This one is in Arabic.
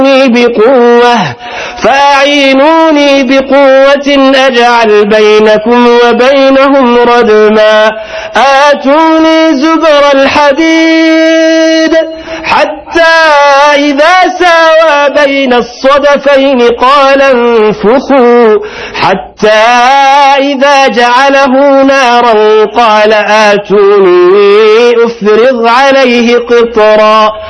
فأعينوني بقوة أجعل بينكم وبينهم ردما آتوني زبر الحديد حتى إذا ساوى بين الصدفين قال انفخوا حتى إذا جعله نارا قال آتوني أفرغ عليه قطرا